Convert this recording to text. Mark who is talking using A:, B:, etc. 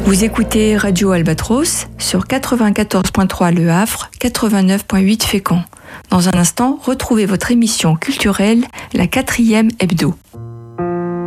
A: Vous écoutez Radio Albatros sur 94.3 Le Havre, 89.8 Fécamp. Dans un instant, retrouvez votre émission culturelle, la 4e hebdo.